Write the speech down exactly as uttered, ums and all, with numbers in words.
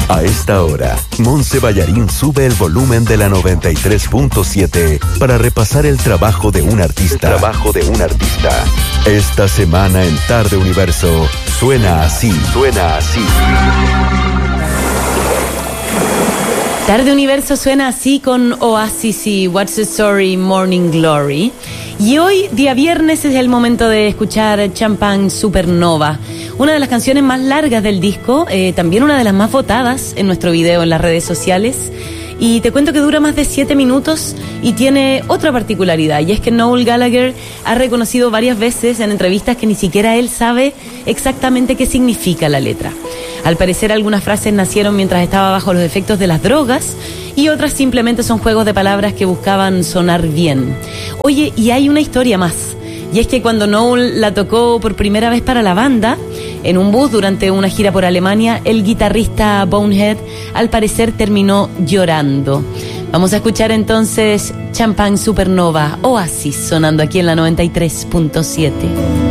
A esta hora, Monse Ballarín sube el volumen de la noventa y tres punto siete para repasar el trabajo de un artista. El trabajo de un artista. Esta semana en Tarde Universo, suena así. Suena así. Tarde Universo suena así con Oasis y What's the Story, Morning Glory. Y hoy, día viernes, es el momento de escuchar Champagne Supernova, una de las canciones más largas del disco, eh, también una de las más votadas en nuestro video en las redes sociales. Y te cuento que dura más de siete minutos y tiene otra particularidad, y es que Noel Gallagher ha reconocido varias veces en entrevistas que ni siquiera él sabe exactamente qué significa la letra. Al parecer, algunas frases nacieron mientras estaba bajo los efectos de las drogas y otras simplemente son juegos de palabras que buscaban sonar bien. Oye, y hay una historia más, y es que cuando Noel la tocó por primera vez para la banda, en un bus durante una gira por Alemania, el guitarrista Bonehead al parecer terminó llorando. Vamos a escuchar entonces Champagne Supernova, Oasis, sonando aquí en la noventa y tres punto siete.